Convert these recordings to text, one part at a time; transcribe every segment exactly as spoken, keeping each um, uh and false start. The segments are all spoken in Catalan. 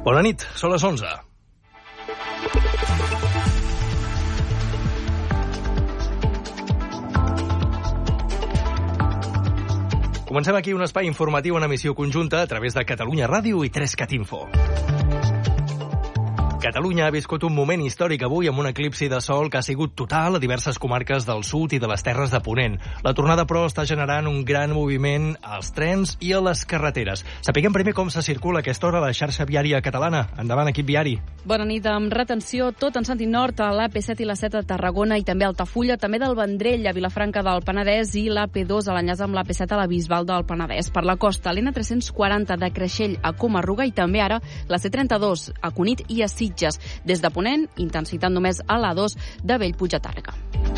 Bona nit, són les onze. Comencem aquí un espai informatiu en emissió conjunta a través de Catalunya Ràdio i tres cat info. Catalunya ha viscut un moment històric avui amb un eclipsi de sol que ha sigut total a diverses comarques del sud i de les Terres de Ponent. La tornada, però, està generant un gran moviment als trens i a les carreteres. Sapiguem primer com se circula a aquesta hora la xarxa viària catalana. Endavant, equip viari. Bona nit. Amb retenció tot en sentit nord a l'A P set i l'A set a Tarragona i també a Altafulla, també del Vendrell a Vilafranca del Penedès i l'A P dos a l'enllaç amb l'A P set a la Bisbal del Penedès. Per la costa, l'N tres-cents quaranta de Creixell a Comarruga i també ara la C trenta-dos a Cunit i a Sitges. Des de Ponent, intensitat només a l'A dos de Bellpuig a Tàrrega.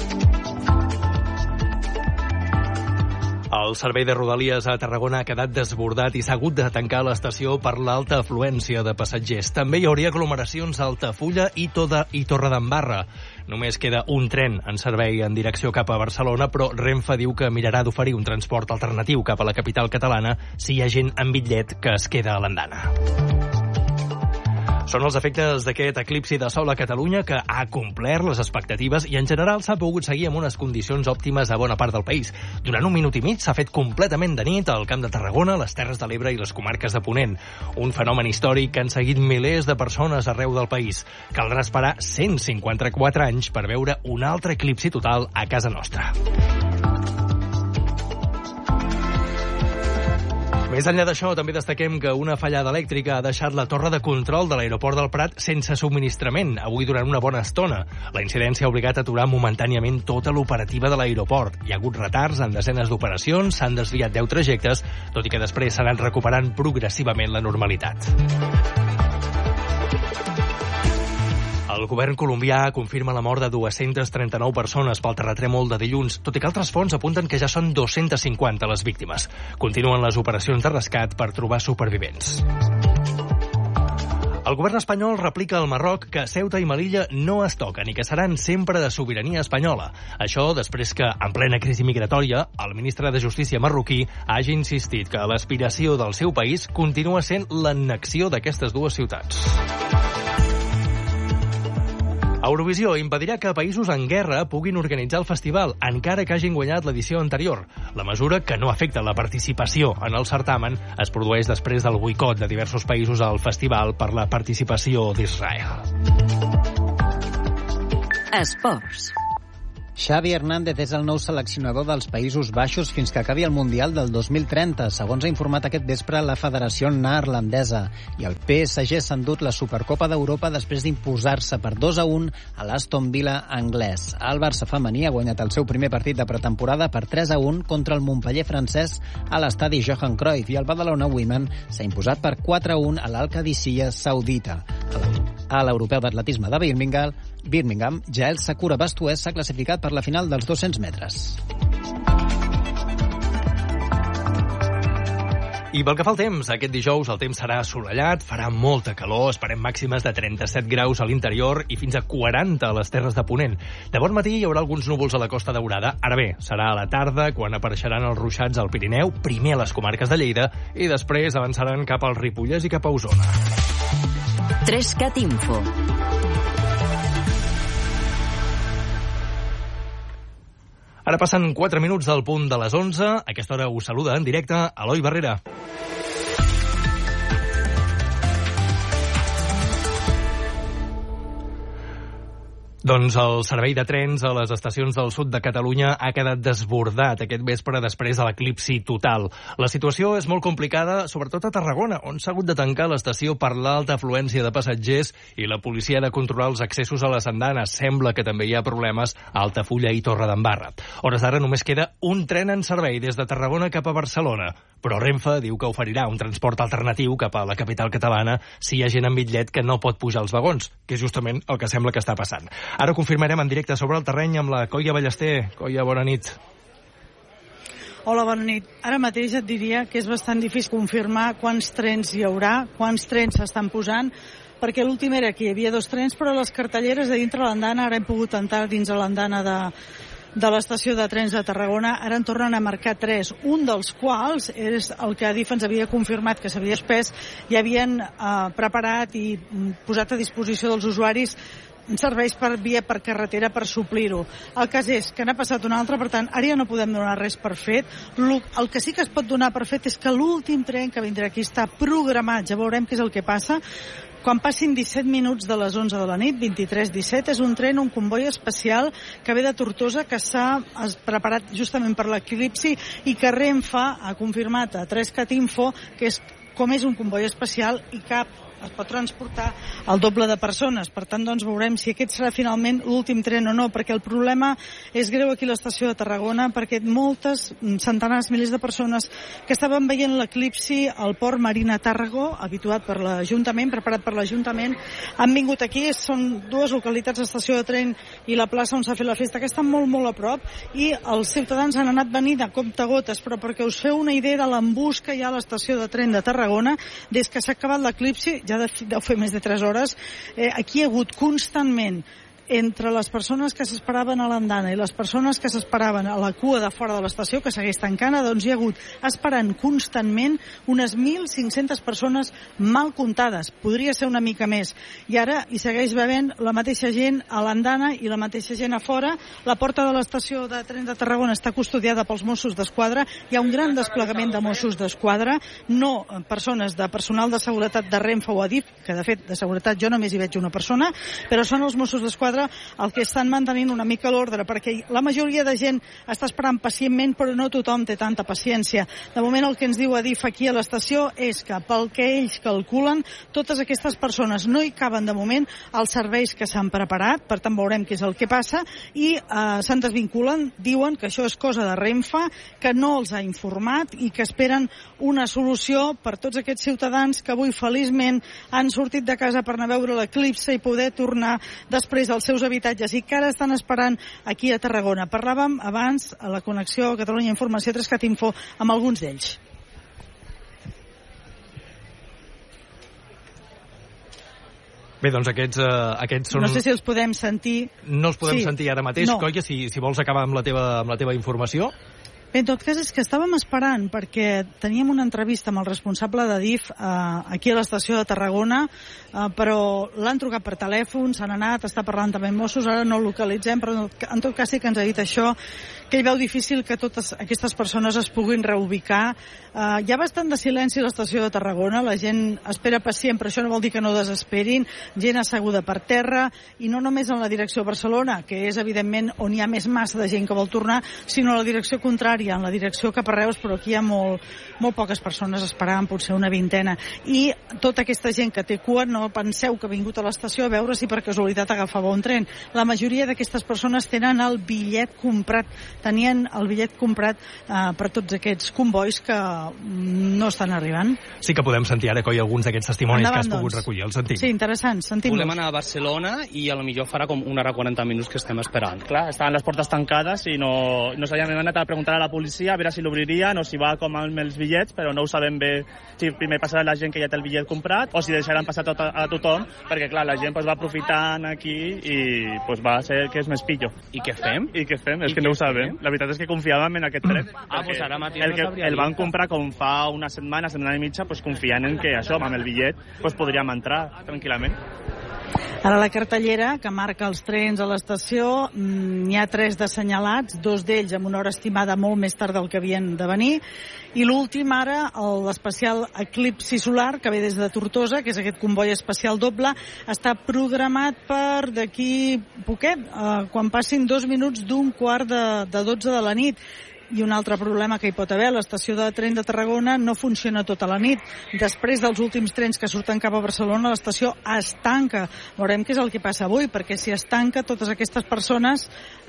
El servei de Rodalies a Tarragona ha quedat desbordat i s'ha hagut de tancar l'estació per l'alta afluència de passatgers. També hi hauria aglomeracions a Altafulla i, Toda, i Torredembarra. Només queda un tren en servei en direcció cap a Barcelona, però Renfe diu que mirarà d'oferir un transport alternatiu cap a la capital catalana si hi ha gent amb bitllet que es queda a l'andana. Són els efectes d'aquest eclipsi de sol a Catalunya que ha complert les expectatives i en general s'ha pogut seguir amb unes condicions òptimes a bona part del país. Durant un minut i mig s'ha fet completament de nit al Camp de Tarragona, les Terres de l'Ebre i les comarques de Ponent. Un fenomen històric que han seguit milers de persones arreu del país. Caldrà esperar cent cinquanta-quatre anys per veure un altre eclipsi total a casa nostra. Més enllà d'això, també destaquem que una fallada elèctrica ha deixat la torre de control de l'aeroport del Prat sense subministrament, avui durant una bona estona. La incidència ha obligat a aturar momentàniament tota l'operativa de l'aeroport. Hi ha hagut retards en desenes d'operacions, s'han desviat deu trajectes, tot i que després s'ha anat recuperant progressivament la normalitat. El govern colombià confirma la mort de dues-centes trenta-nou persones pel terratrèmol de dilluns, tot i que altres fonts apunten que ja són dues-centes cinquanta les víctimes. Continuen les operacions de rescat per trobar supervivents. El govern espanyol replica al Marroc que Ceuta i Melilla no es toquen i que seran sempre de sobirania espanyola. Això després que, en plena crisi migratòria, el ministre de Justícia marroquí hagi insistit que l'aspiració del seu país continua sent l'annexió d'aquestes dues ciutats. Eurovisió impedirà que països en guerra puguin organitzar el festival, encara que hagin guanyat l'edició anterior. La mesura, que no afecta la participació en el certamen, es produeix després del boicot de diversos països al festival per la participació d'Israel. Esports. Xavi Hernández és el nou seleccionador dels Països Baixos fins que acabi el Mundial del dos mil trenta, segons ha informat aquest vespre la Federació Neerlandesa. I el P S G s'ha endut la Supercopa d'Europa després d'imposar-se per dos a un a l'Aston Villa anglès. El Barça femení ha guanyat el seu primer partit de pretemporada per tres a un contra el Montpeller francès a l'estadi Johan Cruyff i el Badalona Women s'ha imposat per quatre a un a l'Al-Qadisiyah saudita. A l'Europeu d'Atletisme de Birmingham, Birmingham, Jael Sakura Bastués s'ha classificat per la final dels dos-cents metres. I pel que fa al temps, aquest dijous el temps serà assolellat, farà molta calor, esperem màximes de trenta-set graus a l'interior i fins a quaranta a les Terres de Ponent. De bon matí hi haurà alguns núvols a la Costa Daurada. Ara bé, serà a la tarda quan apareixeran els ruixats al Pirineu, primer a les comarques de Lleida i després avançaran cap al Ripollès i cap a Osona. tres cat info. Ara passen quatre minuts del punt de les onze. A aquesta hora us saluda en directe Eloi Barrera. Doncs el servei de trens a les estacions del sud de Catalunya ha quedat desbordat aquest vespre després de l'eclipsi total. La situació és molt complicada, sobretot a Tarragona, on s'ha hagut de tancar l'estació per l'alta afluència de passatgers i la policia ha de controlar els accessos a les andanes. Sembla que també hi ha problemes a Altafulla i Torredembarra. A hores d'ara només queda un tren en servei des de Tarragona cap a Barcelona, però Renfe diu que oferirà un transport alternatiu cap a la capital catalana si hi ha gent amb bitllet que no pot pujar als vagons, que és justament el que sembla que està passant. Ara ho confirmarem en directe sobre el terreny amb la Coia Ballester. Coia, bona nit. Hola, bona nit. Ara mateix et diria que és bastant difícil confirmar quants trens hi haurà, quants trens s'estan posant, perquè l'últim era que hi havia dos trens, però les cartelleres de dintre l'andana, ara hem pogut entrar dins de l'andana de, de l'estació de trens de Tarragona. Ara en tornen a marcar tres, un dels quals és el que Adif ens havia confirmat que s'havia suspès i havien eh, preparat i posat a disposició dels usuaris serveis per via per carretera per suplir-ho. El cas és que n'ha passat un altre, per tant, ara ja no podem donar res per fet. El que sí que es pot donar per fet és que l'últim tren que vindrà aquí està programat. Ja veurem què és el que passa. Quan passin disset minuts de les onze de la nit, vint-i-tres disset, és un tren, un comboi especial que ve de Tortosa, que s'ha preparat justament per l'eclipsi i que Renfe ha confirmat a tres cat info que és com és un comboi especial i cap es pot transportar el doble de persones. Per tant, doncs, veurem si aquest serà finalment l'últim tren o no, perquè el problema és greu aquí a l'estació de Tarragona, perquè moltes, centenars, milers de persones que estaven veient l'eclipsi al port Marina Tàrrego, habituat per l'Ajuntament, preparat per l'Ajuntament, han vingut aquí. Són dues localitats, l'estació de tren i la plaça on s'ha fet la festa, que estan molt, molt a prop, i els ciutadans han anat venint a comptagotes, però perquè us feu una idea de l'embús que hi ha a l'estació de tren de Tarragona, des que s'ha acabat l'eclipsi, ja deu fer més de tres hores, eh, aquí hi ha hagut constantment entre les persones que s'esperaven a l'andana i les persones que s'esperaven a la cua de fora de l'estació, que segueix tancada, doncs hi ha hagut, esperant constantment, unes mil cinc-centes persones mal comptades. Podria ser una mica més. I ara hi segueix bevent la mateixa gent a l'andana i la mateixa gent a fora. La porta de l'estació de tren de Tarragona està custodiada pels Mossos d'Esquadra. Hi ha un gran desplegament de Mossos d'Esquadra, no persones de personal de seguretat de Renfe o Adif, que de fet de seguretat jo només hi veig una persona, però són els Mossos d'Esquadra el que estan mantenint una mica l'ordre, perquè la majoria de gent està esperant pacientment, però no tothom té tanta paciència. De moment el que ens diu Adif aquí a l'estació és que pel que ells calculen, totes aquestes persones no hi caben de moment als serveis que s'han preparat, per tant veurem què és el que passa, i eh, se'n desvinculen, diuen que això és cosa de Renfe, que no els ha informat i que esperen una solució per tots aquests ciutadans que avui feliçment han sortit de casa per anar a veure l'eclipse i poder tornar després als seus habitatges i que ara estan esperant aquí a Tarragona. Parlàvem abans a la connexió Catalunya Informació tres cat info amb alguns d'ells. Bé, doncs aquests, uh, aquests són... No sé si els podem sentir. No els podem sí. sentir ara mateix. No. Coia, si, si vols acabar amb la teva, amb la teva informació. Bé, en tot cas és que estàvem esperant perquè teníem una entrevista amb el responsable d'Adif eh, aquí a l'estació de Tarragona, eh, però l'han trucat per telèfon, s'han anat, està parlant també amb Mossos, ara no el localitzem, però en tot cas sí que ens ha dit això, que ell veu difícil que totes aquestes persones es puguin reubicar. Eh, hi ha bastant de silenci a l'estació de Tarragona, la gent espera pacient, però això no vol dir que no desesperin, gent asseguda per terra, i no només en la direcció de Barcelona, que és evidentment on hi ha més massa de gent que vol tornar, sinó a la direcció contrària, en la direcció cap a Reus, però aquí hi ha molt, molt poques persones esperant, potser una vintena. I tota aquesta gent que té cua, no penseu que ha vingut a l'estació a veure si per casualitat agafava un tren. La majoria d'aquestes persones tenen el bitllet comprat, tenien el bitllet comprat eh, per tots aquests combois que no estan arribant. Sí que podem sentir ara, Coi, alguns d'aquests testimonis Endavant, que has pogut doncs. recollir. El sentim. Sí, interessant, sentim-los. Volem anar a Barcelona i a lo millor farà com una hora quaranta minuts que estem esperant. Clar, estaven les portes tancades i no, no sabíem, hem anat a preguntar a la policia a veure si l'obririen o si va com amb els bitllets, però no ho sabem bé si primer passarà la gent que ja té el bitllet comprat o si deixaran passar tot a, a tothom, perquè clar, la gent pues, va aprofitant aquí i pues, va ser que és més pillo. I què fem? I què fem? És I que no ho sabem. La veritat és que confiàvem en aquest tren. Ah, pues ara mateix el, no que, sabria el van comprar com fa una setmana, setmana i mitja, pues, confiant en que això, amb el bitllet, pues, podríem entrar tranquil·lament. Ara la cartellera que marca els trens a l'estació, n'hi ha tres d'assenyalats, dos d'ells amb una hora estimada molt més tard del que havien de venir, i l'últim ara, l'especial Eclipsi Solar, que ve des de Tortosa, que és aquest comboi especial doble, està programat per d'aquí poquet, eh, quan passin dos minuts d'un quart de, de dotze de la nit. I un altre problema que hi pot haver, l'estació de tren de Tarragona no funciona tota la nit. Després dels últims trens que surten cap a Barcelona, l'estació es tanca. Veurem què és el que passa avui, perquè si es tanca, totes aquestes persones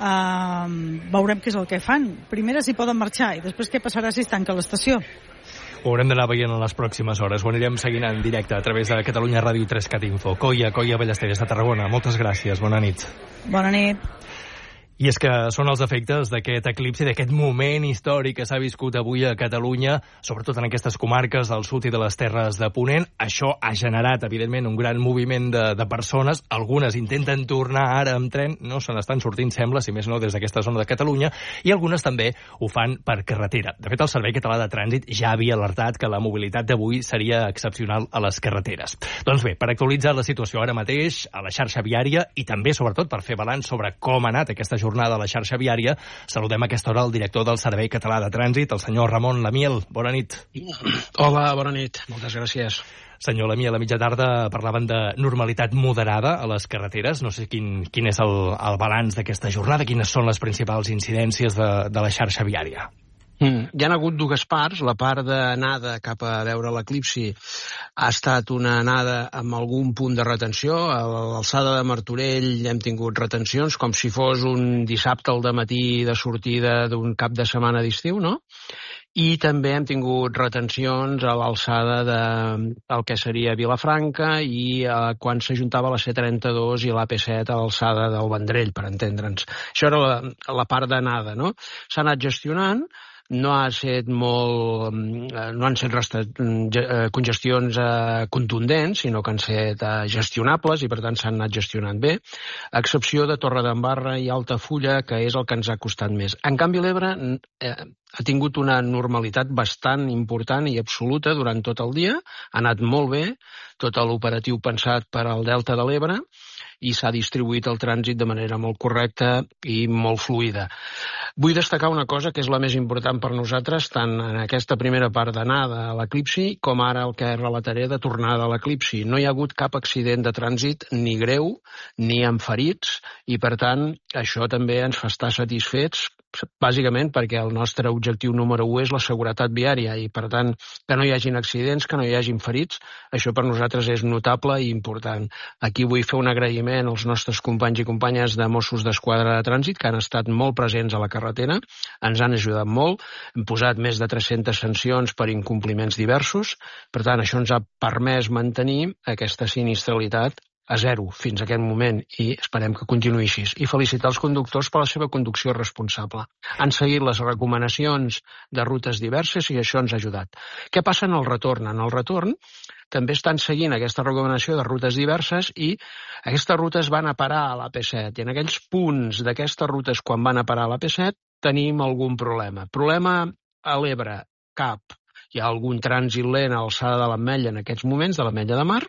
eh, veurem què és el que fan. Primer si poden marxar i després què passarà si es tanca l'estació. Ho haurem d'anar veient en les pròximes hores. Ho anirem seguint en directe a través de Catalunya Ràdio i tres cat info. Coia, Coia Ballester, des de Tarragona. Moltes gràcies. Bona nit. Bona nit. I és que són els efectes d'aquest eclipsi, d'aquest moment històric que s'ha viscut avui a Catalunya, sobretot en aquestes comarques del sud i de les Terres de Ponent. Això ha generat, evidentment, un gran moviment de, de persones. Algunes intenten tornar ara amb tren, no se n'estan sortint, sembla, si més no, des d'aquesta zona de Catalunya, i algunes també ho fan per carretera. De fet, el Servei Català de Trànsit ja havia alertat que la mobilitat d'avui seria excepcional a les carreteres. Doncs bé, per actualitzar la situació ara mateix a la xarxa viària i també, sobretot, per fer balanç sobre com ha anat aquesta jornada a la xarxa viària, saludem a aquesta hora el director del Servei Català de Trànsit, el senyor Ramon Lamiel. Bona nit. Hola, bona nit. Moltes gràcies. Senyor Lamiel, a mitja tarda parlaven de normalitat moderada a les carreteres. No sé quin, quin és el, el balanç d'aquesta jornada, quines són les principals incidències de, de la xarxa viària. Mm. Hi ha hagut dues parts. La part d'anada cap a veure l'eclipsi ha estat una anada amb algun punt de retenció. A l'alçada de Martorell hem tingut retencions, com si fos un dissabte al dematí de sortida d'un cap de setmana d'estiu, no? I també hem tingut retencions a l'alçada de el que seria Vilafranca i eh, quan s'ajuntava la C trenta-dos i l'A P set a l'alçada del Vendrell, per entendre'ns. Això era la, la part d'anada, no? S'ha anat gestionant. No ha estat molt, no han estat restat, congestions eh, contundents, sinó que han estat eh, gestionables i per tant s'han anat gestionant bé, a excepció de Torredembarra i Altafulla, que és el que ens ha costat més. En canvi, l'Ebre eh, ha tingut una normalitat bastant important i absoluta durant tot el dia, ha anat molt bé, tot l'operatiu pensat per al Delta de l'Ebre, i s'ha distribuït el trànsit de manera molt correcta i molt fluida. Vull destacar una cosa que és la més important per nosaltres, tant en aquesta primera part d'anada a l'eclipsi com ara el que relataré de tornada a l'eclipsi. No hi ha hagut cap accident de trànsit ni greu ni amb ferits i, per tant, això també ens fa estar satisfets, bàsicament perquè el nostre objectiu número u és la seguretat viària i, per tant, que no hi hagin accidents, que no hi hagin ferits, això per nosaltres és notable i important. Aquí vull fer un agraïment als nostres companys i companyes de Mossos d'Esquadra de Trànsit que han estat molt presents a la carretera, ens han ajudat molt, hem posat més de tres-centes sancions per incompliments diversos, per tant, això ens ha permès mantenir aquesta sinistralitat a zero fins a aquest moment i esperem que continuï així. I felicitar els conductors per la seva conducció responsable. Han seguit les recomanacions de rutes diverses i això ens ha ajudat. Què passa en el retorn? En el retorn també estan seguint aquesta recomanació de rutes diverses i aquestes rutes van a parar a l'A P set. I en aquells punts d'aquestes rutes quan van a parar a l'A P set tenim algun problema. Problema a l'Ebre, cap. Hi ha algun trànsit lent a l'alçada de l'Ametlla en aquests moments, de l'Ametlla de Mar,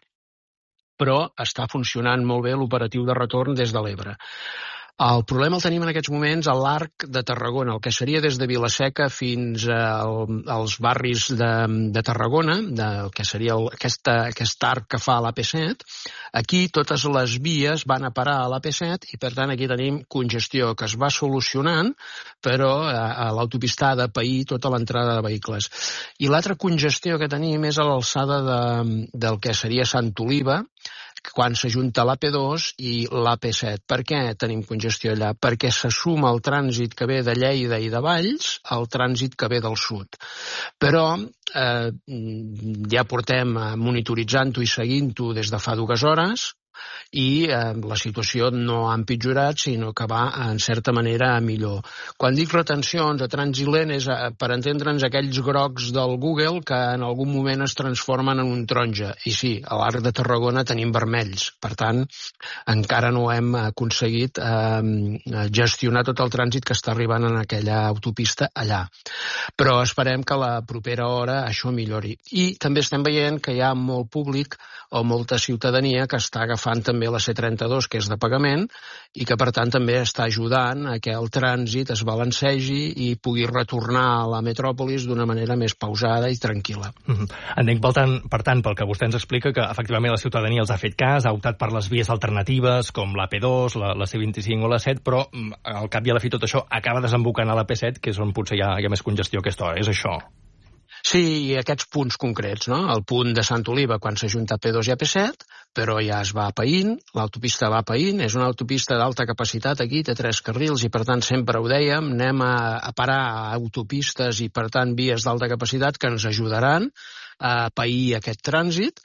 però està funcionant molt bé l'operatiu de retorn des de l'Ebre. El problema el tenim en aquests moments a l'arc de Tarragona, el que seria des de Vilaseca fins al, als barris de, de Tarragona, del que seria el, aquesta, aquest arc que fa l'A P set. Aquí totes les vies van a parar a l'A P set i, per tant, aquí tenim congestió que es va solucionant, però a, a l'autopista ha de pair tota l'entrada de vehicles. I l'altra congestió que tenim és a l'alçada de, del que seria Sant Oliva, quan s'ajunta l'A P dos i l'A P set. Per què tenim congestió allà? Perquè se suma el trànsit que ve de Lleida i de Valls al trànsit que ve del sud. Però eh, ja portem monitoritzant-ho i seguint-ho des de fa dues hores i eh, la situació no ha empitjorat, sinó que va, en certa manera, a millor. Quan dic retencions a trànsit lent és, eh, per entendre'ns, aquells grocs del Google que en algun moment es transformen en un taronja. I sí, a l'arc de Tarragona tenim vermells. Per tant, encara no hem aconseguit eh, gestionar tot el trànsit que està arribant en aquella autopista allà. Però esperem que a la propera hora això millori. I també estem veient que hi ha molt públic o molta ciutadania que està agafant també la C trenta-dos, que és de pagament, i que, per tant, també està ajudant a que el trànsit es balancegi i pugui retornar a la metròpolis d'una manera més pausada i tranquil·la. Mm-hmm. Entenc, per tant, per tant, pel que vostè ens explica, que efectivament la ciutadania els ha fet cas, ha optat per les vies alternatives, com l'A P dos, la, la C vint-i-cinc o la set, però al cap i a la fi tot això acaba desembocant a l'A P set, que és on potser hi ha, hi ha més congestió a aquesta hora. És això? Sí, i aquests punts concrets, no? El punt de Sant Oliva, quan s'ajunta A P dos i A P set, però ja es va païnt, l'autopista va païnt, és una autopista d'alta capacitat aquí, té tres carrils i per tant sempre ho dèiem, anem a, a parar a autopistes i per tant vies d'alta capacitat que ens ajudaran a pair aquest trànsit.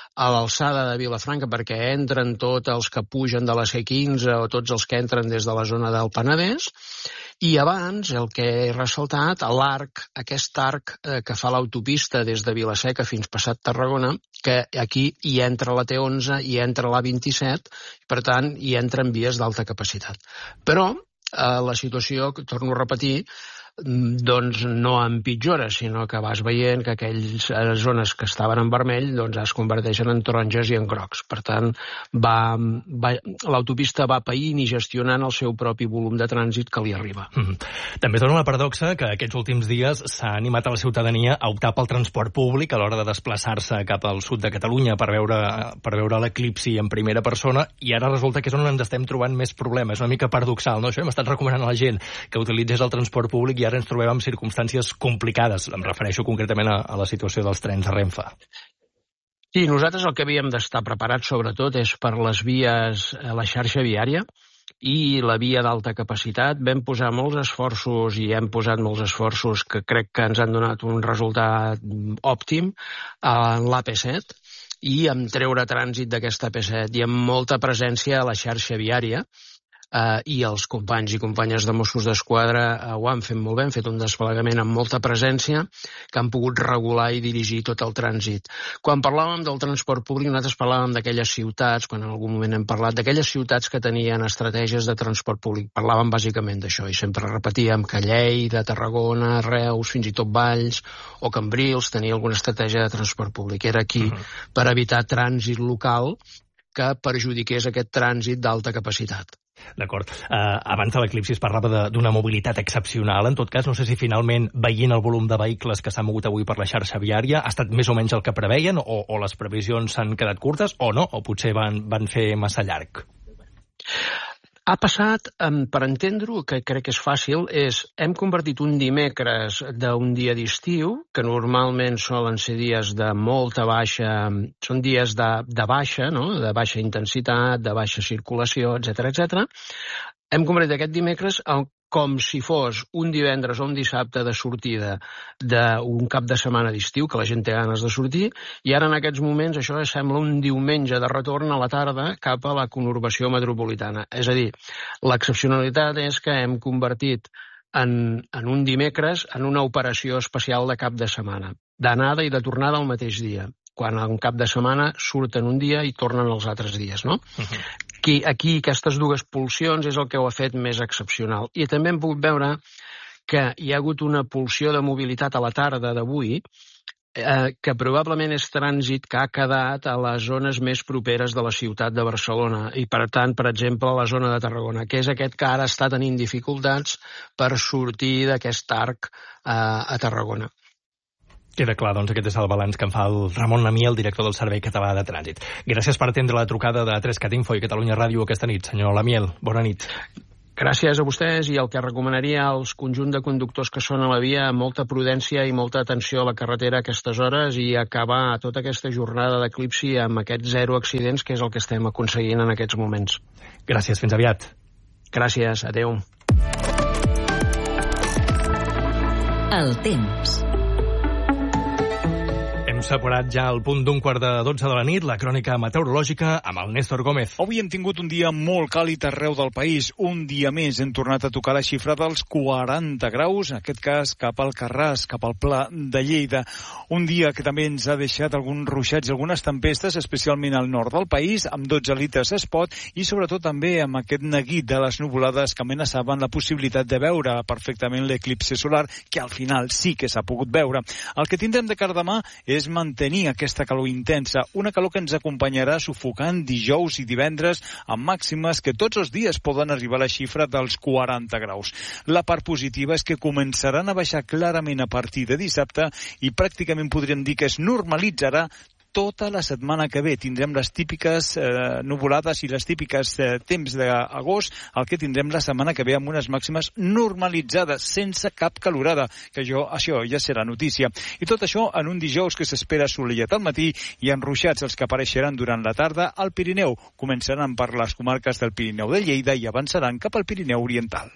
a l'alçada de Vilafranca, perquè entren tots els que pugen de la C quinze o tots els que entren des de la zona del Penedès, i abans, el que he ressaltat, l'arc, aquest arc eh, que fa l'autopista des de Vilaseca fins passat Tarragona, que aquí hi entra la T onze, hi entra la vint-i-set, per tant, hi entren vies d'alta capacitat. Però eh, la situació, torno a repetir, doncs no empitjora, sinó que vas veient que aquelles zones que estaven en vermell doncs es converteixen en taronges i en grocs. Per tant, va, va, l'autopista va païnt i gestionant el seu propi volum de trànsit que li arriba. Mm-hmm. També es dona la paradoxa que aquests últims dies s'ha animat a la ciutadania a optar pel transport públic a l'hora de desplaçar-se cap al sud de Catalunya per veure, per veure l'eclipsi en primera persona, i ara resulta que és on ens estem trobant més problemes. És una mica paradoxal, no? Això hem estat recomanant a la gent que utilitzés el transport públic i ara ens trobem en circumstàncies complicades. Em refereixo concretament a, a la situació dels trens a Renfe. Sí, nosaltres el que havíem d'estar preparats sobretot és per les vies, la xarxa viària i la via d'alta capacitat. Vam posar molts esforços i hem posat molts esforços que crec que ens han donat un resultat òptim en l'A P set i en treure trànsit d'aquesta A P set i amb molta presència a la xarxa viària. Uh, i els companys i companyes de Mossos d'Esquadra uh, ho han fet molt bé, han fet un desplegament amb molta presència que han pogut regular i dirigir tot el trànsit. Quan parlàvem del transport públic, nosaltres parlàvem d'aquelles ciutats, quan en algun moment hem parlat, d'aquelles ciutats que tenien estratègies de transport públic. Parlàvem bàsicament d'això i sempre repetíem que Lleida, Tarragona, Reus, fins i tot Valls o Cambrils tenia alguna estratègia de transport públic. Era aquí uh-huh. per evitar trànsit local que perjudiqués aquest trànsit d'alta capacitat. D'acord. Uh, abans de l'eclipsi es parlava d'una mobilitat excepcional. En tot cas, no sé si finalment, veient el volum de vehicles que s'ha mogut avui per la xarxa viària, ha estat més o menys el que preveien, o, o les previsions s'han quedat curtes, o no, o potser van, van fer massa llarg? Ha passat, per entendre-ho, que crec que és fàcil, és hem convertit un dimecres d'un dia d'estiu, que normalment solen ser dies de molta baixa, són dies de, de baixa, no? De baixa intensitat, de baixa circulació, etcètera, etcètera. Hem convertit aquest dimecres com si fos un divendres o un dissabte de sortida d'un cap de setmana d'estiu, que la gent té ganes de sortir, i ara en aquests moments això sembla un diumenge de retorn a la tarda cap a la conurbació metropolitana. És a dir, l'excepcionalitat és que hem convertit en, en un dimecres en una operació especial de cap de setmana, d'anada i de tornada al mateix dia, quan en cap de setmana surten un dia i tornen els altres dies, no? Uh-huh. Aquí, aquí aquestes dues pulsions és el que ho ha fet més excepcional. I també hem pogut veure que hi ha hagut una pulsió de mobilitat a la tarda d'avui eh, que probablement és trànsit que ha quedat a les zones més properes de la ciutat de Barcelona i, per tant, per exemple, a la zona de Tarragona, que és aquest que ara està tenint dificultats per sortir d'aquest arc eh, a Tarragona. Queda clar, doncs aquest és el balanç que en fa el Ramon Namier, el director del Servei Català de Trànsit. Gràcies per atendre la trucada de tres-cat Info i Catalunya Ràdio aquesta nit. Senyor Lamiel, bona nit. Gràcies a vostès, i el que recomanaria als conjunt de conductors que són a la via, molta prudència i molta atenció a la carretera a aquestes hores i acabar tota aquesta jornada d'eclipsi amb aquests zero accidents, que és el que estem aconseguint en aquests moments. Gràcies, fins aviat. Gràcies, adeu. El temps. Hem separat ja al punt d'un quart de dotze de la nit la crònica meteorològica amb el Néstor Gómez. Avui hem tingut un dia molt càlid arreu del país. Un dia més hem tornat a tocar la xifra dels quaranta graus, en aquest cas cap al Carràs, cap al Pla de Lleida. Un dia que també ens ha deixat alguns ruixats i algunes tempestes, especialment al nord del país, amb dotze litres es pot, i sobretot també amb aquest neguit de les nuvolades que amenaçaven la possibilitat de veure perfectament l'eclipsi solar, que al final sí que s'ha pogut veure. El que tindrem de cara demà és mantenir aquesta calor intensa, una calor que ens acompanyarà sufocant dijous i divendres amb màximes que tots els dies poden arribar a la xifra dels quaranta graus. La part positiva és que començaran a baixar clarament a partir de dissabte i pràcticament podríem dir que es normalitzarà tota la setmana que ve. Tindrem les típiques eh, nuvolades i les típiques eh, temps d'agost, el que tindrem la setmana que ve amb unes màximes normalitzades, sense cap calorada, que jo, això ja serà notícia. I tot això en un dijous que s'espera assolellat al matí i enruixats els que apareixeran durant la tarda al Pirineu. Començaran per les comarques del Pirineu de Lleida i avançaran cap al Pirineu Oriental.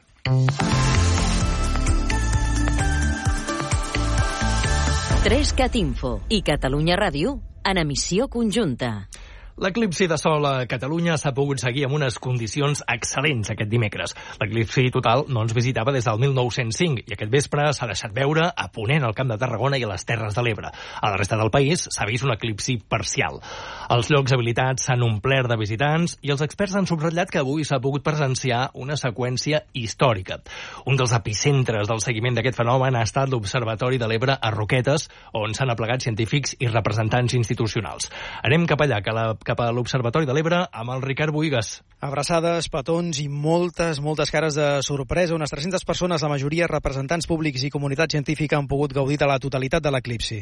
tres-cat Info i Catalunya Ràdio en emissió conjunta. L'eclipsi de sol a Catalunya s'ha pogut seguir amb unes condicions excel·lents aquest dimecres. L'eclipsi total no ens visitava des del mil nou-cents cinc i aquest vespre s'ha deixat veure a ponent al Camp de Tarragona i a les Terres de l'Ebre. A la resta del país s'ha vist un eclipsi parcial. Els llocs habilitats s'han omplert de visitants i els experts han subratllat que avui s'ha pogut presenciar una seqüència històrica. Un dels epicentres del seguiment d'aquest fenomen ha estat l'Observatori de l'Ebre a Roquetes, on s'han aplegat científics i representants institucionals. Anem cap allà, que la cap a l'Observatori de l'Ebre amb el Ricard Boigas. Abraçades, petons i moltes, moltes cares de sorpresa. Unes tres-centes persones, la majoria representants públics i comunitat científica, han pogut gaudir de la totalitat de l'eclipsi.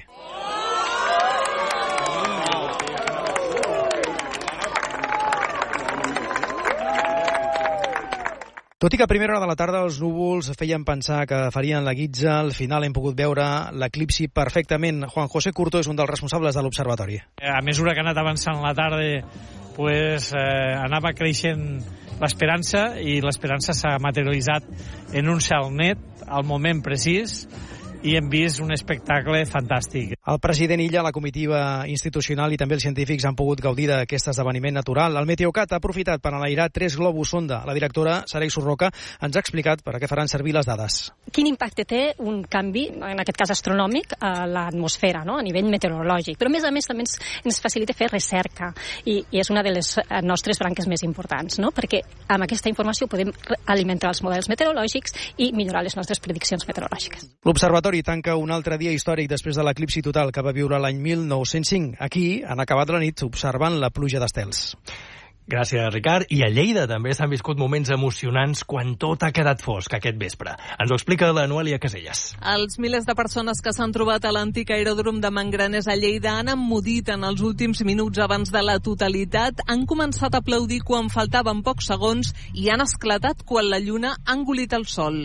Tot i que a primera hora de la tarda els núvols feien pensar que farien la guitza, al final hem pogut veure l'eclipsi perfectament. Juan José Curto és un dels responsables de l'Observatori. A mesura que ha anat avançant la tarda, pues, eh, anava creixent l'esperança i l'esperança s'ha materialitzat en un cel net al moment precís i hem vist un espectacle fantàstic. El president Illa, la comitiva institucional i també els científics han pogut gaudir d'aquest esdeveniment natural. El Meteocat ha aprofitat per enlairar tres globus sonda. La directora, Saray Surroca, ens ha explicat per a què faran servir les dades. Quin impacte té un canvi, en aquest cas astronòmic, a l'atmosfera, no? A nivell meteorològic. Però, a més a més, també ens, ens facilita fer recerca i, i és una de les nostres branques més importants, no? Perquè amb aquesta informació podem alimentar els models meteorològics i millorar les nostres prediccions meteorològiques. L'Observatori tanca un altre dia històric després de l'eclipsi total que va viure l'any mil nou-cents cinc. Aquí han acabat la nit observant la pluja d'estels. Gràcies, Ricard. I a Lleida també s'han viscut moments emocionants quan tot ha quedat fosc aquest vespre. Ens ho explica la Noelia Caselles. Els milers de persones que s'han trobat a l'antic aeròdrom de Mangraners a Lleida han emmudit en els últims minuts abans de la totalitat, han començat a aplaudir quan faltaven pocs segons i han esclatat quan la lluna ha engolit el sol.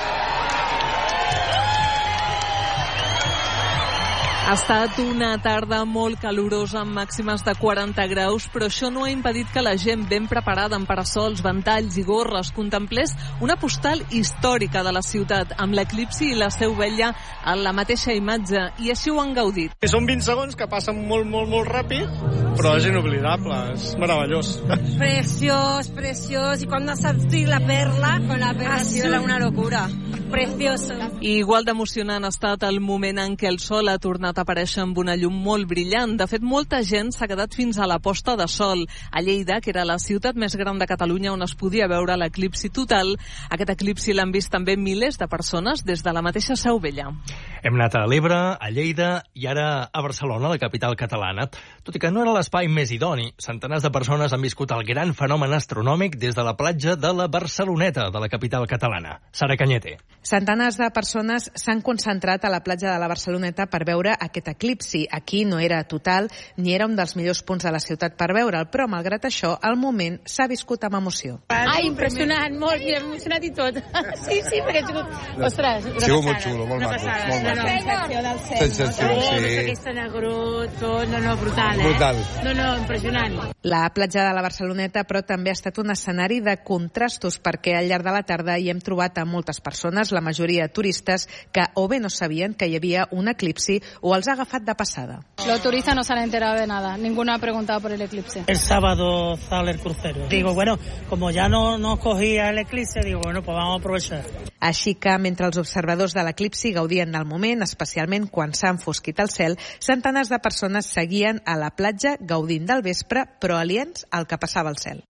Ha estat una tarda molt calorosa amb màximes de quaranta graus, però això no ha impedit que la gent ben preparada amb parasols, ventalls i gorres contemplés una postal històrica de la ciutat, amb l'eclipsi i la Seu Vella en la mateixa imatge, i així ho han gaudit. Són vint segons que passen molt, molt, molt ràpid, però és inoblidable, és meravellós. Preciós, preciós, i quan ha sortit la perla, con la perla ha sido una locura. Precioso. I igual d'emocionant ha estat el moment en què el sol ha tornat a aparèixer amb una llum molt brillant. De fet, molta gent s'ha quedat fins a la posta de sol. A Lleida, que era la ciutat més gran de Catalunya on es podia veure l'eclipsi total, aquest eclipsi l'han vist també milers de persones des de la mateixa Seu Vella. Hem anat a l'Ebre, a Lleida i ara a Barcelona, la capital catalana. Tot i que no era l'espai més idoni, centenars de persones han viscut el gran fenomen astronòmic des de la platja de la Barceloneta, de la capital catalana. Sara Cañete. Centenars de persones s'han concentrat a la platja de la Barceloneta per veure aquest eclipsi. Aquí no era total ni era un dels millors punts de la ciutat per veure'l, però malgrat això, el moment s'ha viscut amb emoció. Ah, impressionant, molt, mira, m'he emocionat i tot. Sí, sí, perquè ha sigut... Ostres, una ha sigut molt xulo, molt maco. Molt no, no, sensació del cel. Sensació, no, sí. No, aquesta negró, tot, no, no, brutal, eh? Brutal. No, no, impressionant. La platja de la Barceloneta, però, també ha estat un escenari de contrastos, perquè al llarg de la tarda hi hem trobat a moltes persones, la majoria turistes, que o bé no sabien que hi havia un eclipsi o els ha agafat de passada. Los turistas no se han enterado de nada. Ninguno ha preguntado por el eclipse. El sábado sale el crucero. Digo, bueno, como ya no nos cogía el eclipse, digo, bueno, pues vamos a aprovechar. Així que, mentre els observadors de l'eclipsi gaudien del moment, especialment quan s'ha enfosquit el cel, centenars de persones seguien a la platja gaudint del vespre, però aliens al que passava al cel.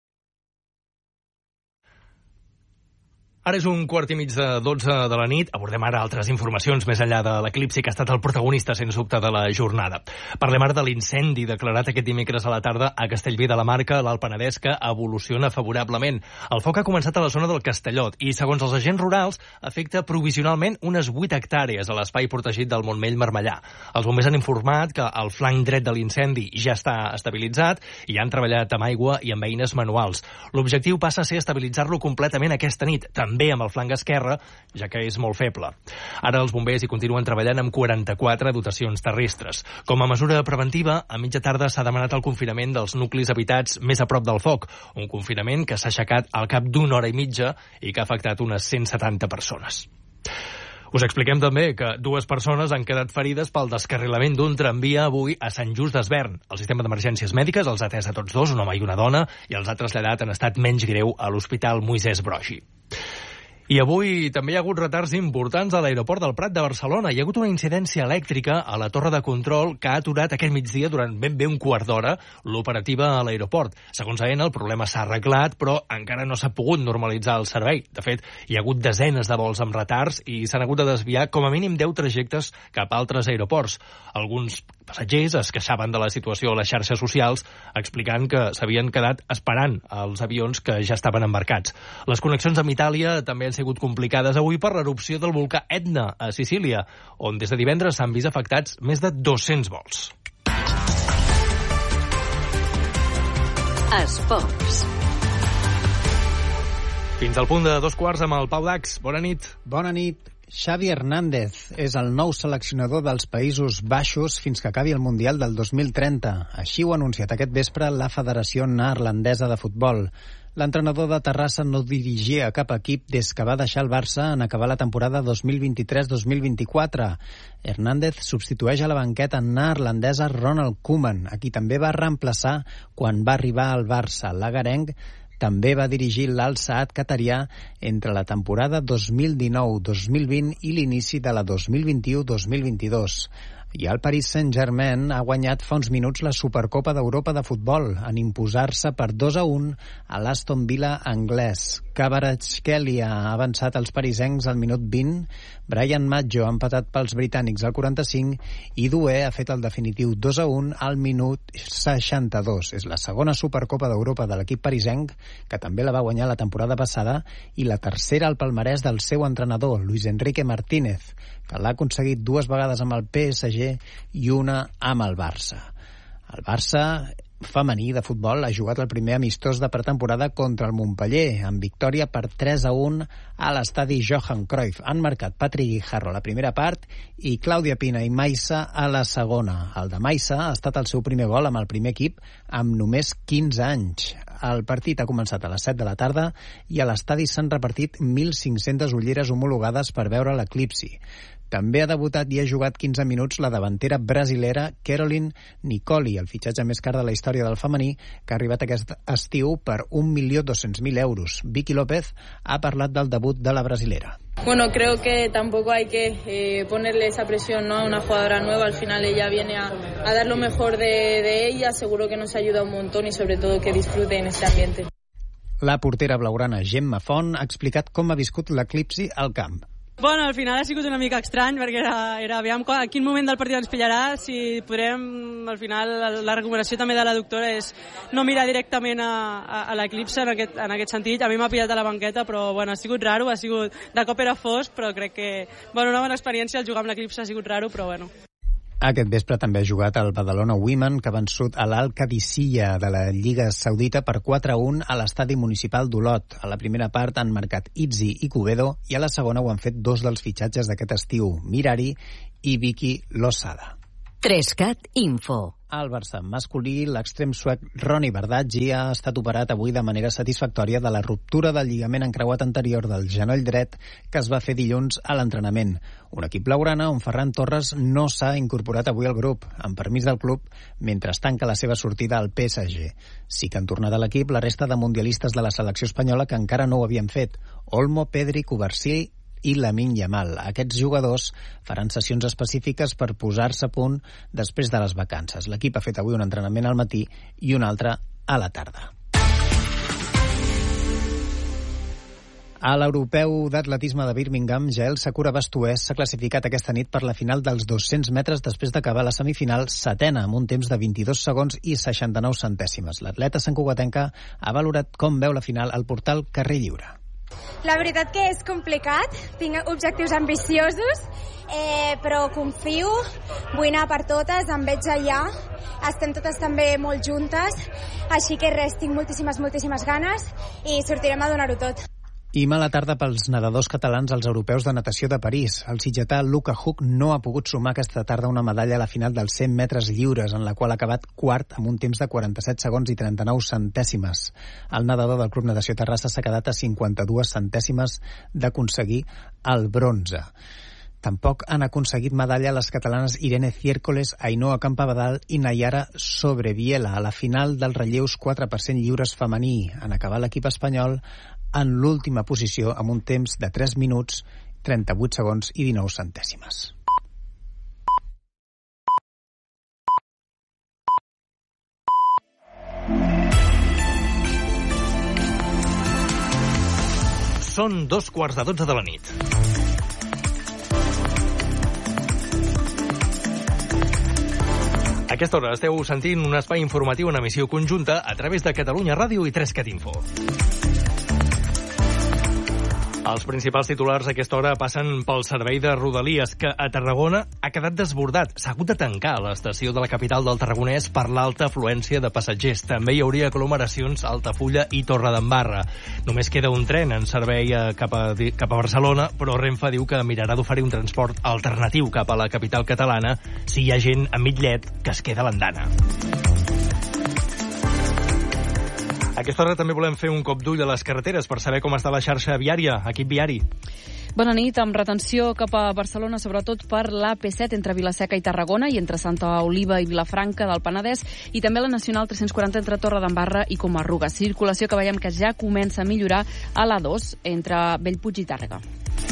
Ara és un quart i mig de dotze de la nit. Abordem ara altres informacions més enllà de l'eclipsi, que ha estat el protagonista, sens dubte, de la jornada. Parlem ara de l'incendi declarat aquest dimecres a la tarda a Castellví de la Marca, a l'Alt Penedès, que evoluciona favorablement. El foc ha començat a la zona del Castellot i, segons els agents rurals, afecta provisionalment unes vuit hectàrees a l'espai protegit del Montmell Marmellà. Els bombers han informat que el flanc dret de l'incendi ja està estabilitzat i han treballat amb aigua i amb eines manuals. L'objectiu passa a ser estabilitzar-lo completament aquesta nit, també amb el flanc esquerre, ja que és molt feble. Ara els bombers hi continuen treballant amb quaranta-quatre dotacions terrestres. Com a mesura preventiva, a mitja tarda s'ha demanat el confinament dels nuclis habitats més a prop del foc, un confinament que s'ha aixecat al cap d'una hora i mitja i que ha afectat unes cent setanta persones. Us expliquem també que dues persones han quedat ferides pel descarrilament d'un tramvia avui a Sant Just d'Esvern. El sistema d'emergències mèdiques els ha atès a tots dos, un home i una dona, i els ha traslladat en estat menys greu a l'Hospital Moisès Broggi. I avui també hi ha hagut retards importants a l'aeroport del Prat de Barcelona. Hi ha hagut una incidència elèctrica a la torre de control que ha aturat aquest migdia durant ben bé un quart d'hora l'operativa a l'aeroport. Segons AENA, el problema s'ha arreglat, però encara no s'ha pogut normalitzar el servei. De fet, hi ha hagut desenes de vols amb retards i s'han hagut de desviar com a mínim deu trajectes cap a altres aeroports. Alguns passatgers es queixaven de la situació a les xarxes socials, explicant que s'havien quedat esperant els avions que ja estaven embarcats. Les connexions amb Itàlia també han sigut complicades avui per l'erupció del volcà Etna a Sicília, on des de divendres s'han vist afectats més de dos-cents vols. Esports. Fins al punt de dos quarts amb el Pau Dax. Bona nit. Bona nit. Xavi Hernández és el nou seleccionador dels Països Baixos fins que acabi el Mundial del dos mil trenta. Així ho ha anunciat aquest vespre la Federació Neerlandesa de Futbol. L'entrenador de Terrassa no dirigia cap equip des que va deixar el Barça en acabar la temporada dos mil vint-i-tres dos mil vint-i-quatre. Hernández substitueix a la banqueta neerlandesa Ronald Koeman, a qui també va reemplaçar quan va arribar al Barça. L'agarenc també va dirigir l'Al Saad qatarià entre la temporada dos mil dinou dos mil vint i l'inici de la dos mil vint-i-u dos mil vint-i-dos. I el Paris Saint-Germain ha guanyat fa uns minuts la Supercopa d'Europa de futbol en imposar-se per dos a un a l'Aston Villa anglès. Kvaratskhelia ha avançat als parisencs al minut vint, Brian Maggio ha empatat pels britànics al quaranta-cinc i Doué ha fet el definitiu dos a un al minut seixanta-dos. És la segona Supercopa d'Europa de l'equip parisenc, que també la va guanyar la temporada passada, i la tercera al palmarès del seu entrenador, Luis Enrique Martínez, que l'ha aconseguit dues vegades amb el P S G i una amb el Barça. El Barça femení de futbol ha jugat el primer amistós de pretemporada contra el Montpeller, amb victòria per tres a un a l'estadi Johan Cruyff. Han marcat Patrick Guijarro a la primera part i Clàudia Pina i Maissa a la segona. El de Maissa ha estat el seu primer gol amb el primer equip amb només quinze anys. El partit ha començat a les set de la tarda i a l'estadi s'han repartit mil cinc-centes ulleres homologades per veure l'eclipsi. També ha debutat i ha jugat quinze minuts la davantera brasilera Caroline Nicoli, el fitxatge més car de la història del femení, que ha arribat aquest estiu per un milió dos-cents mil euros. Vicky López ha parlat del debut de la brasilera. Bueno, creo que tampoco hay que eh, ponerle esa presión, ¿no?, a una jugadora nueva. Al final ella viene a, a dar lo mejor de, de ella. Seguro que nos ayuda un montón y sobre todo que disfrute en este ambiente. La portera blaugrana Gemma Font ha explicat com ha viscut l'eclipsi al camp. Bueno, al final ha sigut una mica estrany perquè era, era aviam a quin moment del partit ens pillarà, si podrem, al final la recomanació també de la doctora és no mirar directament a, a, a l'eclipse en aquest, en aquest sentit. A mi m'ha pillat a la banqueta, però bueno, ha sigut raro, ha sigut, de cop era fosc, però crec que, bueno, una bona experiència, el jugar amb l'eclipse ha sigut raro, però bueno. Aquest vespre també ha jugat el Badalona Women, que ha vençut a l'Al-Qadisiyah de la Lliga Saudita per quatre a un a l'estadi municipal d'Olot. A la primera part han marcat Itzi i Cubedo i a la segona ho han fet dos dels fitxatges d'aquest estiu, Mirari i Vicky Losada. Trescat Info. Al Barça masculí, l'extrem suec Ronny Bardghji ha estat operat avui de manera satisfactòria de la ruptura del lligament encreuat anterior del genoll dret que es va fer dilluns a l'entrenament. Un equip blaugrana on Ferran Torres no s'ha incorporat avui al grup, amb permís del club, mentre es tanca la seva sortida al P S G. Sí que han tornat a l'equip la resta de mundialistes de la selecció espanyola que encara no ho havien fet: Olmo, Pedri, Cubarsí i Lamine Yamal. Aquests jugadors faran sessions específiques per posar-se a punt després de les vacances. L'equip ha fet avui un entrenament al matí i un altre a la tarda. A l'europeu d'atletisme de Birmingham, Jael Sakura Bastués s'ha classificat aquesta nit per la final dels dos-cents metres després d'acabar la semifinal setena amb un temps de vint-i-dos segons i seixanta-nou centèsimes. L'atleta santcugatenca ha valorat com veu la final al portal Carrer Lliure. La veritat que és complicat, tinc objectius ambiciosos, eh, però confio, vull anar per totes, em veig allà, estem totes també molt juntes, així que res, tinc moltíssimes, moltíssimes ganes i sortirem a donar-ho tot. I mala tarda pels nedadors catalans als europeus de natació de París. El sitgetà Luca Huck no ha pogut sumar aquesta tarda una medalla a la final dels cent metres lliures, en la qual ha acabat quart amb un temps de quaranta-set segons i trenta-nou centèsimes. El nedador del Club Natació Terrassa s'ha quedat a cinquanta-dues centèsimes d'aconseguir el bronze. Tampoc han aconseguit medalla les catalanes Irene Ciércoles, Ainhoa Campabadal i Nayara Sobreviela a la final dels relleus quatre per cent lliures femení. En acabar l'equip espanyol en l'última posició amb un temps de tres minuts, trenta-vuit segons i dinou centèsimes. Són dos quarts de dotze de la nit. A aquesta hora esteu sentint un espai informatiu en emissió conjunta a través de Catalunya Ràdio i tres cat Info. Els principals titulars a aquesta hora passen pel servei de Rodalies, que a Tarragona ha quedat desbordat. S'ha hagut de tancar l'estació de la capital del Tarragonès per l'alta afluència de passatgers. També hi hauria aglomeracions a Altafulla i Torredembarra. Només queda un tren en servei cap a, cap a Barcelona, però Renfe diu que mirarà d'oferir un transport alternatiu cap a la capital catalana si hi ha gent a Millet que es queda a l'andana. A aquesta hora també volem fer un cop d'ull a les carreteres per saber com està la xarxa viària. Equip viari. Bona nit, amb retenció cap a Barcelona, sobretot per l'A P set entre Vila-seca i Tarragona i entre Santa Oliva i Vilafranca del Penedès, i també la Nacional tres-cents quaranta entre Torredembarra i Comarruga. Circulació que veiem que ja comença a millorar a l'A dos entre Bellpuig i Tàrrega.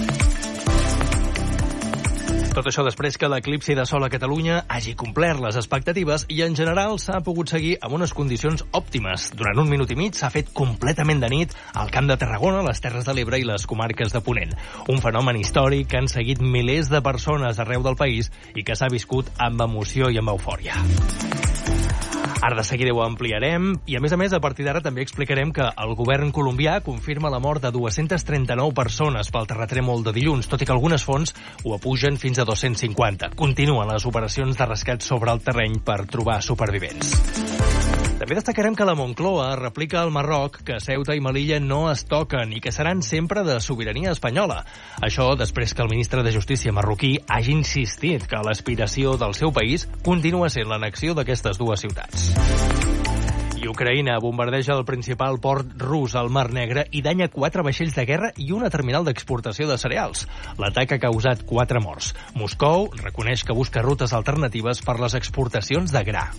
Tot això després que l'eclipsi de sol a Catalunya hagi complert les expectatives i en general s'ha pogut seguir amb unes condicions òptimes. Durant un minut i mig s'ha fet completament de nit al Camp de Tarragona, les Terres de l'Ebre i les comarques de Ponent. Un fenomen històric que han seguit milers de persones arreu del país i que s'ha viscut amb emoció i amb eufòria. Ara de seguida ho ampliarem i, a més a més, a partir d'ara també explicarem que el govern colombià confirma la mort de dues-centes trenta-nou persones pel terratrèmol de dilluns, tot i que algunes fonts ho apugen fins a dos-cents cinquanta. Continuen les operacions de rescat sobre el terreny per trobar supervivents. També destacarem que la Moncloa replica al Marroc que Ceuta i Melilla no es toquen i que seran sempre de sobirania espanyola. Això després que el ministre de Justícia marroquí hagi insistit que l'aspiració del seu país continua sent l'annexió d'aquestes dues ciutats. I Ucraïna bombardeja el principal port rus al Mar Negre i danya quatre vaixells de guerra i una terminal d'exportació de cereals. L'atac ha causat quatre morts. Moscou reconeix que busca rutes alternatives per les exportacions de gra.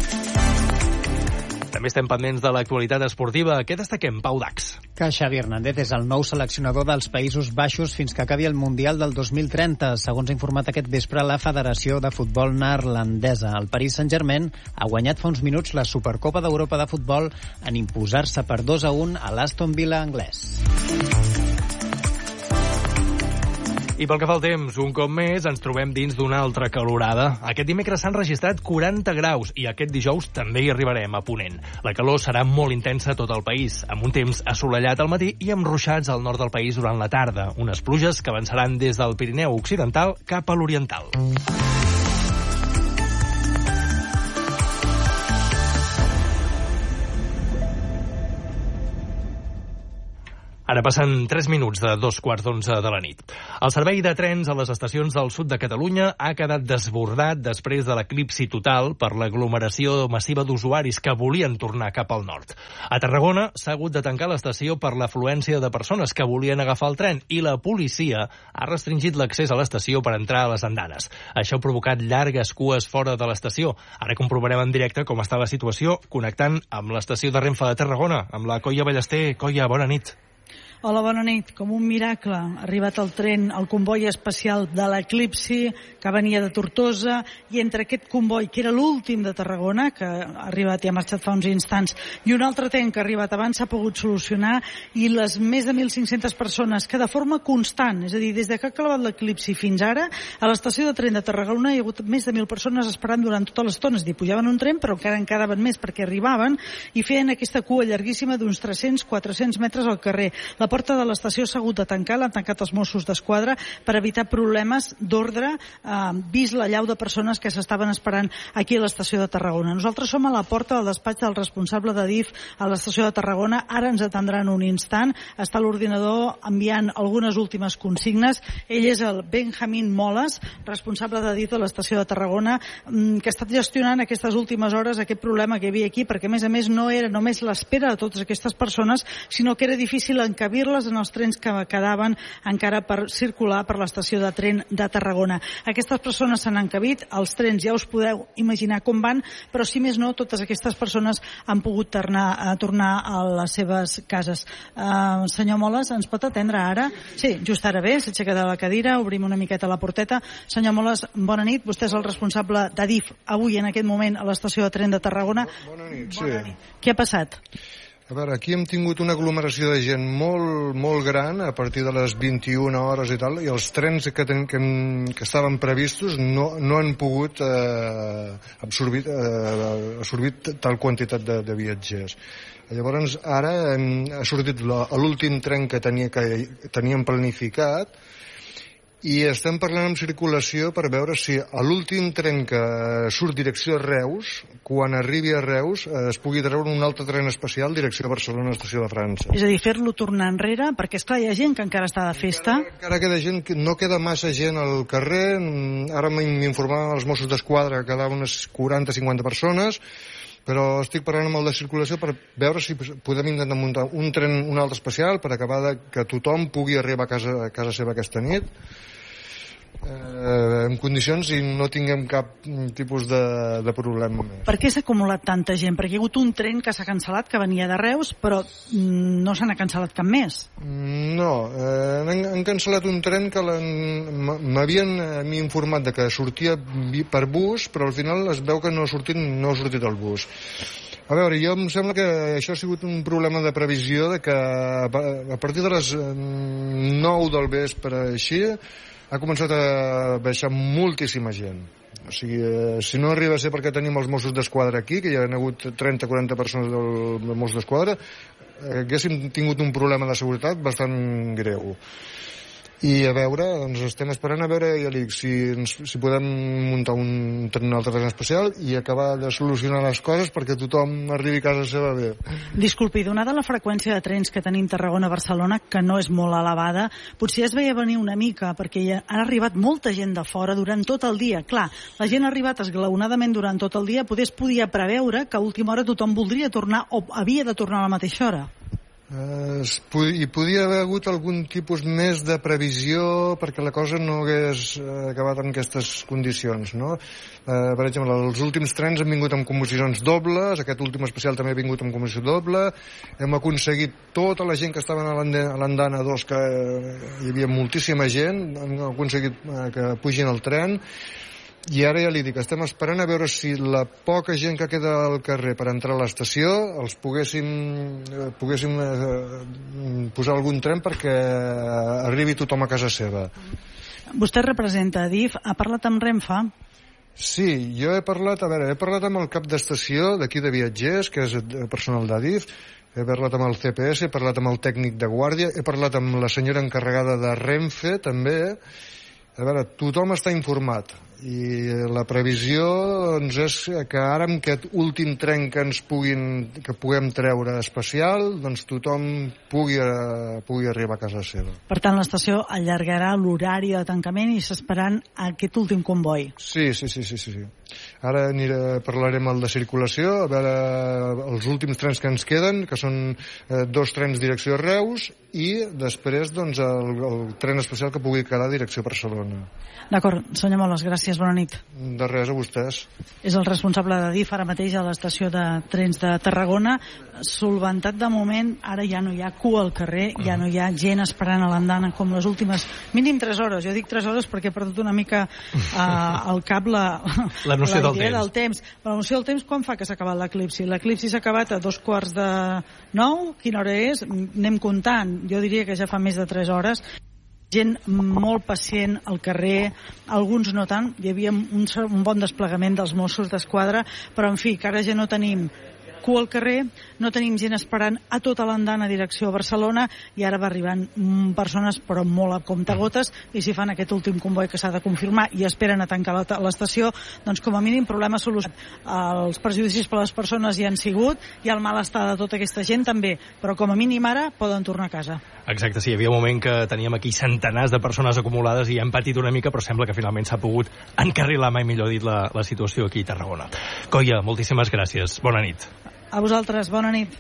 També estem pendents de l'actualitat esportiva. Què destaquem, Pau Dax? Que Xavi Hernández és el nou seleccionador dels Països Baixos fins que acabi el Mundial del dos mil trenta, segons ha informat aquest vespre la Federació de Futbol Neerlandesa. El Paris Saint-Germain ha guanyat fa uns minuts la Supercopa d'Europa de Futbol en imposar-se per dos a un a l'Aston Villa anglès. I pel que fa al temps, un cop més ens trobem dins d'una altra calorada. Aquest dimecres s'han registrat quaranta graus i aquest dijous també hi arribarem a Ponent. La calor serà molt intensa a tot el país, amb un temps assolellat al matí i amb ruixats al nord del país durant la tarda. Unes pluges que avançaran des del Pirineu occidental cap a l'oriental. Ara passen tres minuts de dos quarts d'onze de la nit. El servei de trens a les estacions del sud de Catalunya ha quedat desbordat després de l'eclipsi total per l'aglomeració massiva d'usuaris que volien tornar cap al nord. A Tarragona s'ha hagut de tancar l'estació per l'afluència de persones que volien agafar el tren i la policia ha restringit l'accés a l'estació per entrar a les andanes. Això ha provocat llargues cues fora de l'estació. Ara comprovarem en directe com està la situació connectant amb l'estació de Renfe de Tarragona, amb la Coia Ballester. Coia, bona nit. Hola, bona nit. Com un miracle ha arribat el tren, el comboi especial de l'Eclipsi, que venia de Tortosa, i entre aquest comboi, que era l'últim de Tarragona, que ha arribat i ha marxat fa uns instants, i un altre tren que ha arribat abans s'ha pogut solucionar, i les més de mil cinc-centes persones que de forma constant, és a dir, des que ha acabat l'Eclipsi fins ara, a l'estació de tren de Tarragona hi ha hagut més de mil persones esperant durant tota l'estona. És a dir, pujaven un tren, però encara en quedaven més perquè arribaven i feien aquesta cua llarguíssima d'uns tres-cents a quatre-cents metres al carrer. La porta de l'estació s'ha hagut de tancar, l'han tancat els Mossos d'Esquadra per evitar problemes d'ordre, eh, vist la llau de persones que s'estaven esperant aquí a l'estació de Tarragona. Nosaltres som a la porta del despatx del responsable de D I F a l'estació de Tarragona. Ara ens atendran un instant. Està a l'ordinador enviant algunes últimes consignes. Ell és el Benjamín Moles, responsable de D I F de l'estació de Tarragona, que ha estat gestionant aquestes últimes hores aquest problema que hi havia aquí, perquè a més a més no era només l'espera de totes aquestes persones, sinó que era difícil encabir reduir-les en els trens que quedaven encara per circular per l'estació de tren de Tarragona. Aquestes persones s'han encabit, els trens ja us podeu imaginar com van, però si més no, totes aquestes persones han pogut tornar a, tornar a les seves cases. Uh, senyor Moles, ens pot atendre ara? Sí, just ara bé, s'aixeca de la cadira, obrim una miqueta la porteta. Senyor Moles, bona nit, vostè és el responsable d'Adif avui en aquest moment a l'estació de tren de Tarragona. Bona nit, sí. Bona nit. Què ha passat? A veure, aquí hem tingut una aglomeració de gent molt, molt gran a partir de les vint-i-una hores i tal, i els trens que, ten, que, que estaven previstos no, no han pogut eh, absorbir, eh, absorbir tal quantitat de, de viatgers. Llavors, ara hem, ha sortit l'últim tren que, tenia, que teníem planificat, i estem parlant amb circulació per veure si a l'últim tren que surt direcció a Reus, quan arribi a Reus, es pugui treure un altre tren especial direcció a Barcelona, estació de França. És a dir, fer-lo tornar enrere, perquè esclar, hi ha gent que encara està de festa. Encara, encara queda gent, no queda massa gent al carrer. Ara m'informaven els Mossos d'Esquadra que quedaven unes quaranta a cinquanta persones, però estic parlant amb el de circulació per veure si podem intentar muntar un tren, un altre especial, per acabar de que tothom pugui arribar a casa, a casa seva aquesta nit eh, en condicions i no tinguem cap tipus de, de problema més. Per què s'ha acumulat tanta gent? Perquè hi ha hagut un tren que s'ha cancel·lat, que venia de Reus, però no se n'ha cancel·lat cap més. No, eh, han, han cancel·lat un tren que m'havien informat de que sortia per bus, però al final es veu que no ha sortit, no ha sortit el bus. A veure, jo em sembla que això ha sigut un problema de previsió, de que a partir de les nou del vespre així ha començat a baixar moltíssima gent. O sigui, eh, si no arriba a ser perquè tenim els Mossos d'Esquadra aquí, que hi ha hagut trenta o quaranta persones del, del Mossos d'Esquadra, eh, haguéssim tingut un problema de seguretat bastant greu. I a veure, doncs estem esperant a veure, ja dic, si, si podem muntar un tren altre tren especial i acabar de solucionar les coses perquè tothom arribi a casa seva bé. Disculpi, donada la freqüència de trens que tenim Tarragona-Barcelona, que no és molt elevada, potser es veia venir una mica, perquè hi ha arribat molta gent de fora durant tot el dia. Clar, la gent ha arribat esglaonadament durant tot el dia, potser es podia preveure que a última hora tothom voldria tornar o havia de tornar a la mateixa hora. Uh, hi podia haver hagut algun tipus més de previsió perquè la cosa no hagués uh, acabat en aquestes condicions, no? Uh, per exemple, els últims trens han vingut amb composicions dobles, aquest últim especial també ha vingut amb composició doble, hem aconseguit tota la gent que estava a l'andana dos, que uh, hi havia moltíssima gent, hem aconseguit uh, que pugin al tren. I ara ja li dic, estem esperant a veure si la poca gent que queda al carrer per entrar a l'estació els poguéssim, eh, poguéssim eh, posar algun tren perquè arribi tothom a casa seva. Vostè representa Adif, ha parlat amb Renfe? Sí, jo he parlat, a veure, he parlat amb el cap d'estació d'aquí de viatgers, que és personal d'Adif, he parlat amb el C P S, he parlat amb el tècnic de guàrdia, he parlat amb la senyora encarregada de Renfe, també. A veure, tothom està informat i la previsió doncs, és que ara amb aquest últim tren que ens puguin, que puguem treure especial, doncs tothom pugui, pugui arribar a casa seva. Per tant, l'estació allargarà l'horari de tancament i s'esperant aquest últim comboi. Sí, sí, sí, sí, sí. Ara aniré, parlarem el de circulació, a veure els últims trens que ens queden, que són eh, dos trens direcció a Reus i després doncs, el, el tren especial que pugui quedar direcció a Barcelona. D'acord, senyor Moles, gràcies, bona nit. De res, a vostès. És el responsable d'Adif ara mateix a l'estació de trens de Tarragona. Solventat de moment, ara ja no hi ha cua al carrer, ja no hi ha gent esperant a l'andana com les últimes, mínim tres hores. Jo dic tres hores perquè he perdut una mica eh, al cap la, la noció la del, temps. del temps. La noció del temps, quan fa que s'ha acabat l'eclipsi? L'eclipsi s'ha acabat a dos quarts de nou. Quina hora és? Anem comptant. Jo diria que ja fa més de tres hores. Gent molt pacient al carrer, alguns no tant, hi havia un, un bon desplegament dels Mossos d'Esquadra, però en fi, que ara ja no tenim cua al carrer, no tenim gent esperant a tota l'andana a direcció a Barcelona i ara va arribant persones però molt a comptagotes i si fan aquest últim comboi que s'ha de confirmar i esperen a tancar l'estació, doncs com a mínim problema solucionat. Els perjudicis per les persones hi han sigut i el malestar de tota aquesta gent també, però com a mínim ara poden tornar a casa. Exacte, sí, hi havia un moment que teníem aquí centenars de persones acumulades i hem patit una mica, però sembla que finalment s'ha pogut encarrilar, mai millor dit, la, la situació aquí a Tarragona. Coia, moltíssimes gràcies. Bona nit. A vosaltres, bona nit.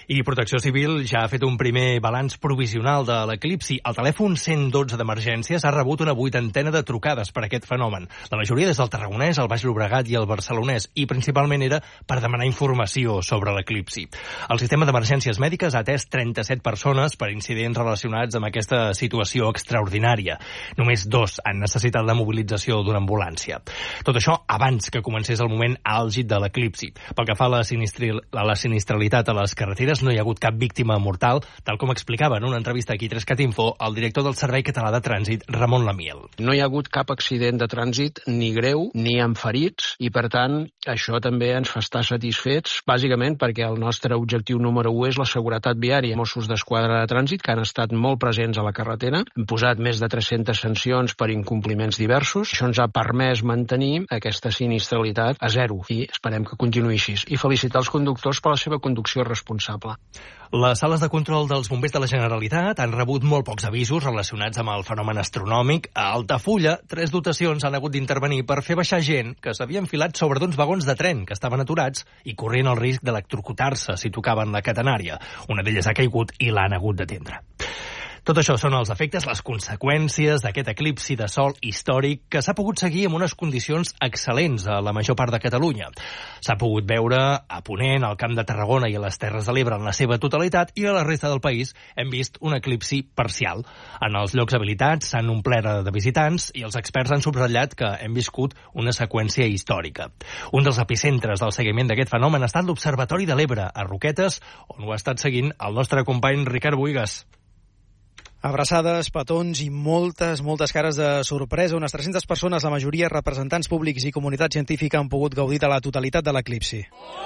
I Protecció Civil ja ha fet un primer balanç provisional de l'eclipsi. El telèfon cent dotze d'emergències ha rebut una vuitantena de trucades per aquest fenomen. La majoria des del Tarragonès, el Baix Llobregat i el Barcelonès, i principalment era per demanar informació sobre l'eclipsi. El sistema d'emergències mèdiques ha atès trenta-set persones per incidents relacionats amb aquesta situació extraordinària. Només dos han necessitat la mobilització d'una ambulància. Tot això abans que comencés el moment àlgid de l'eclipsi. Pel que fa a la, sinistri... a la sinistralitat a les carreteres, no hi ha hagut cap víctima mortal, tal com explicava en una entrevista aquí a Trescat Info el director del Servei Català de Trànsit, Ramon Lamiel. No hi ha hagut cap accident de trànsit ni greu ni amb ferits i, per tant, això també ens fa estar satisfets, bàsicament perquè el nostre objectiu número u és la seguretat viària. Mossos d'Esquadra de Trànsit, que han estat molt presents a la carretera, han posat més de tres-centes sancions per incompliments diversos. Això ens ha permès mantenir aquesta sinistralitat a zero i esperem que continuï així. I felicitar els conductors per la seva conducció responsable. Les sales de control dels bombers de la Generalitat han rebut molt pocs avisos relacionats amb el fenomen astronòmic. A Altafulla, tres dotacions han hagut d'intervenir per fer baixar gent que s'havia enfilat sobre d'uns vagons de tren que estaven aturats i corrien el risc d'electrocutar-se si tocaven la catenària. Una d'elles ha caigut i l'han hagut d'atendre. Tot això són els efectes, les conseqüències d'aquest eclipsi de sol històric que s'ha pogut seguir amb unes condicions excel·lents a la major part de Catalunya. S'ha pogut veure a Ponent, al Camp de Tarragona i a les Terres de l'Ebre en la seva totalitat, i a la resta del país hem vist un eclipsi parcial. En els llocs habilitats s'han omplert de visitants i els experts han subratllat que hem viscut una seqüència històrica. Un dels epicentres del seguiment d'aquest fenomen ha estat l'Observatori de l'Ebre, a Roquetes, on ho ha estat seguint el nostre company Ricard Buigas. Abraçades, petons i moltes, moltes cares de sorpresa. Unes tres-centes persones, la majoria representants públics i comunitat científica, han pogut gaudir de la totalitat de l'eclipsi.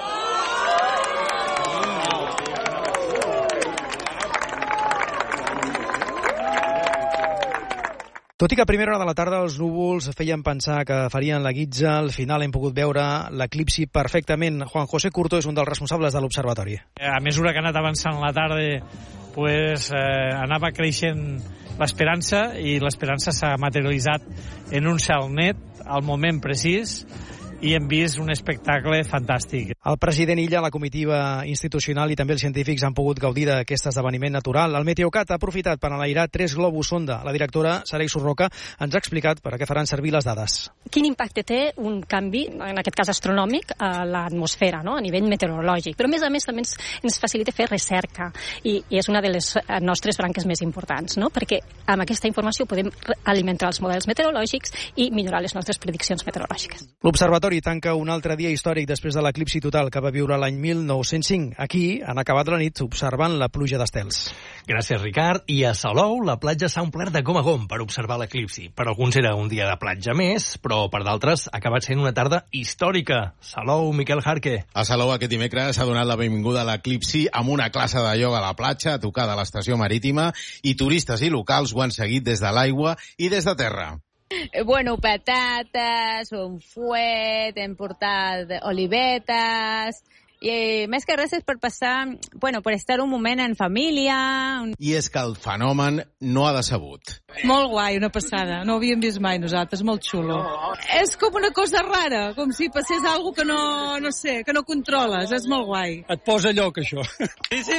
Tot i que a primera hora de la tarda els núvols feien pensar que farien la guitza, al final hem pogut veure l'eclipsi perfectament. Juan José Curto és un dels responsables de l'observatori. A mesura que ha anat avançant la tarda, pues, eh, anava creixent l'esperança i l'esperança s'ha materialitzat en un cel net al moment precís i hem vist un espectacle fantàstic. El president Illa, la comitiva institucional i també els científics han pogut gaudir d'aquest esdeveniment natural. El Meteocat ha aprofitat per enlairar tres globus sonda. La directora Saray Surroca ens ha explicat per a què faran servir les dades. Quin impacte té un canvi, en aquest cas astronòmic, a l'atmosfera, no? A nivell meteorològic. Però a més a més també ens, ens facilita fer recerca i, i és una de les nostres branques més importants, no? Perquè amb aquesta informació podem alimentar els models meteorològics i millorar les nostres prediccions meteorològiques. L'observatori tanca un altre dia històric després de l'eclipsi total que va viure l'any mil nou-cents cinc. Aquí han acabat la nit observant la pluja d'estels. Gràcies, Ricard. I a Salou, la platja s'ha omplert de gom a gom per observar l'eclipsi. Per alguns era un dia de platja més, però per d'altres ha acabat sent una tarda històrica. Salou, Miquel Jarque. A Salou aquest dimecres s'ha donat la benvinguda a l'eclipsi amb una classe de ioga a la platja, a tocar de l'estació marítima, i turistes i locals ho han seguit des de l'aigua i des de terra. Bueno, patates, un fuet, hem portat olivetes, i més que res és per passar, bueno, per estar un moment en família. I és que el fenomen no ha decebut. Molt guai, una passada. No ho havíem vist mai nosaltres, molt xulo. És com una cosa rara, com si passés alguna que no, no sé, que no controles. És molt guai. Et posa lloc, això. Sí, sí,